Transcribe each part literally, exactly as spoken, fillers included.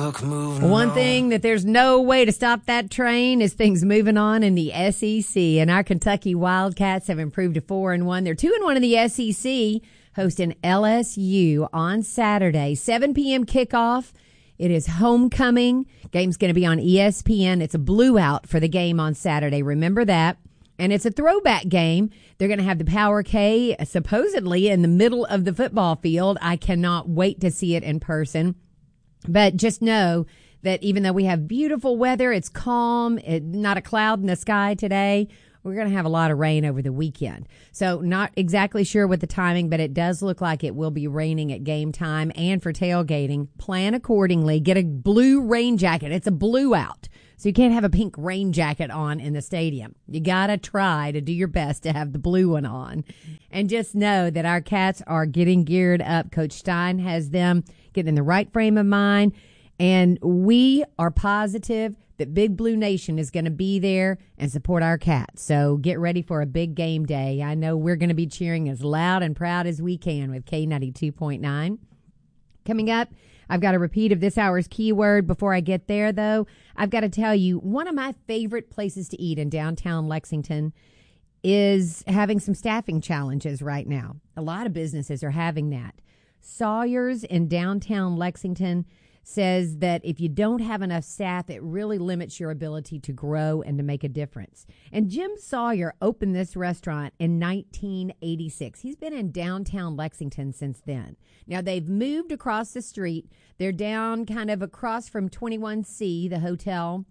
truck moving One on. thing that there's no way to stop that train is things moving on in the S E C. And our Kentucky Wildcats have improved to four and one. They're two and one in the S E C, hosting L S U on Saturday, seven p.m. kickoff. It is homecoming. Game's going to be on E S P N. It's a blue out for the game on Saturday. Remember that. And it's a throwback game. They're going to have the Power K supposedly in the middle of the football field. I cannot wait to see it in person. But just know that even though we have beautiful weather, it's calm, it, not a cloud in the sky today, we're going to have a lot of rain over the weekend. So not exactly sure with the timing, but it does look like it will be raining at game time and for tailgating. Plan accordingly. Get a blue rain jacket. It's a blue out. So you can't have a pink rain jacket on in the stadium. You got to try to do your best to have the blue one on. And just know that our Cats are getting geared up. Coach Stein has them getting in the right frame of mind. And we are positive that Big Blue Nation is going to be there and support our Cats. So get ready for a big game day. I know we're going to be cheering as loud and proud as we can with K ninety-two point nine. Coming up, I've got a repeat of this hour's keyword. Before I get there, though, I've got to tell you, one of my favorite places to eat in downtown Lexington is having some staffing challenges right now. A lot of businesses are having that. Sawyer's in downtown Lexington says that if you don't have enough staff, it really limits your ability to grow and to make a difference. And Jim Sawyer opened this restaurant in nineteen eighty-six. He's been in downtown Lexington since then. Now, they've moved across the street. They're down kind of across from twenty-one C, the hotel.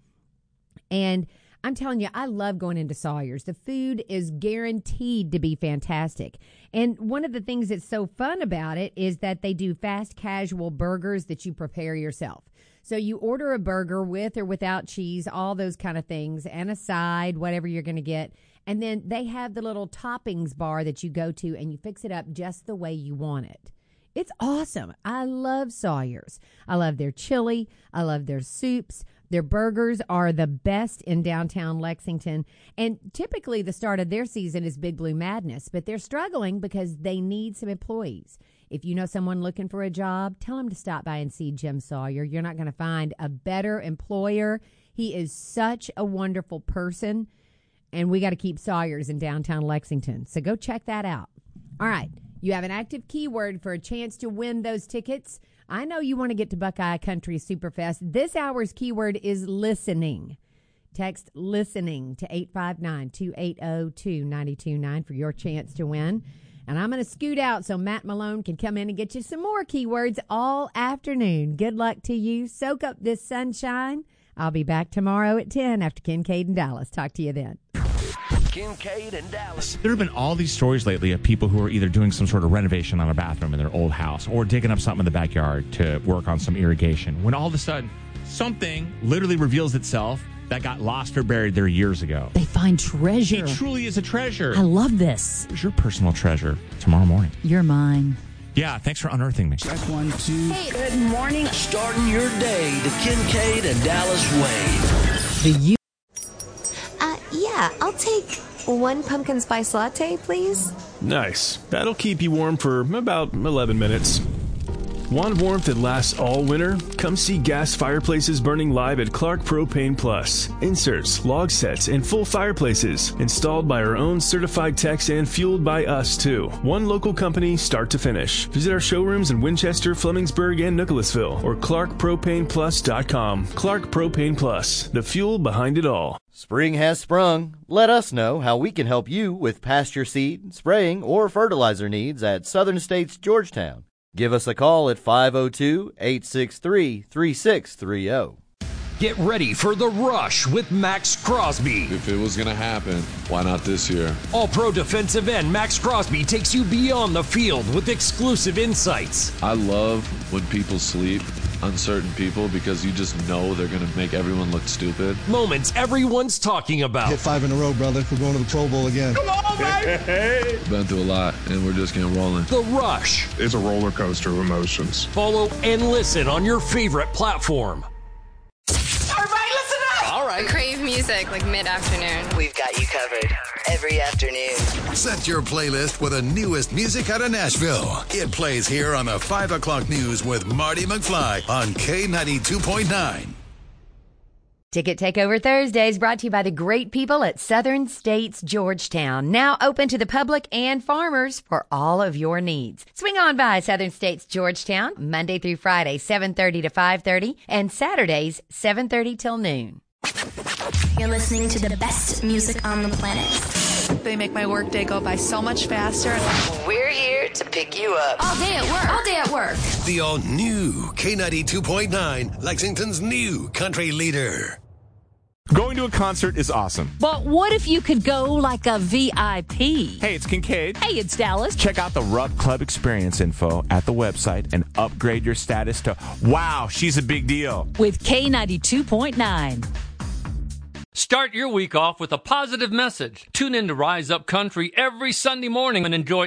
And I'm telling you, I love going into Sawyer's. The food is guaranteed to be fantastic. And one of the things that's so fun about it is that they do fast casual burgers that you prepare yourself. So you order a burger with or without cheese, all those kind of things, and a side, whatever you're going to get. And then they have the little toppings bar that you go to, and you fix it up just the way you want it. It's awesome. I love Sawyer's. I love their chili. I love their soups. Their burgers are the best in downtown Lexington. And typically the start of their season is Big Blue Madness, but they're struggling because they need some employees. If you know someone looking for a job, tell them to stop by and see Jim Sawyer. You're not going to find a better employer. He is such a wonderful person, and we got to keep Sawyer's in downtown Lexington. So go check that out. All right. You have an active keyword for a chance to win those tickets. I know you want to get to Buckeye Country Superfest. This hour's keyword is listening. Text listening to eight five nine, two eight zero, two nine two nine for your chance to win. And I'm going to scoot out so Matt Malone can come in and get you some more keywords all afternoon. Good luck to you. Soak up this sunshine. I'll be back tomorrow at ten after Kincaid and Dallas. Talk to you then. Kincaid and Dallas. There have been all these stories lately of people who are either doing some sort of renovation on a bathroom in their old house or digging up something in the backyard to work on some irrigation, when all of a sudden something literally reveals itself that got lost or buried there years ago. They find treasure. It truly is a treasure. I love this. Where's your personal treasure tomorrow morning? You're mine. Yeah, thanks for unearthing me. Check one, two. Hey, good morning. Starting your day the Kincaid and Dallas way. The U- Uh, yeah, I'll take one pumpkin spice latte, please. Nice. That'll keep you warm for about eleven minutes. Want warmth that lasts all winter? Come see gas fireplaces burning live at Clark Propane Plus. Inserts, log sets, and full fireplaces. Installed by our own certified techs and fueled by us, too. One local company, start to finish. Visit our showrooms in Winchester, Flemingsburg, and Nicholasville, or clark propane plus dot com. Clark Propane Plus, the fuel behind it all. Spring has sprung. Let us know how we can help you with pasture seed, spraying, or fertilizer needs at Southern States Georgetown. Give us a call at five oh two, eight six three, three six three oh. Get ready for The Rush with Max Crosby. If it was going to happen, why not this year? All-pro defensive end Max Crosby takes you beyond the field with exclusive insights. I love when people sleep on certain people because you just know they're going to make everyone look stupid. Moments everyone's talking about. Hit five in a row, brother. We're going to the Pro Bowl again. Come on, baby! Been through a lot, and we're just getting rolling. The Rush. It's a roller coaster of emotions. Follow and listen on your favorite platform. Everybody listen up! All right. Crave music like mid-afternoon. We've got you covered every afternoon. Set your playlist with the newest music out of Nashville. It plays here on the five o'clock news with Marty McFly on K ninety-two point nine. Ticket Takeover Thursdays brought to you by the great people at Southern States Georgetown. Now open to the public and farmers for all of your needs. Swing on by Southern States Georgetown Monday through Friday, seven thirty to five thirty, and Saturdays, seven thirty till noon. You're listening to the best music on the planet. They make my workday go by so much faster. We're here to pick you up. All day at work. All day at work. The all-new K ninety-two point nine, Lexington's new country leader. Going to a concert is awesome. But what if you could go like a V I P? Hey, it's Kincaid. Hey, it's Dallas. Check out the Rupp Club experience info at the website and upgrade your status to, wow, she's a big deal. With K ninety-two point nine. Start your week off with a positive message. Tune in to Rise Up Country every Sunday morning and enjoy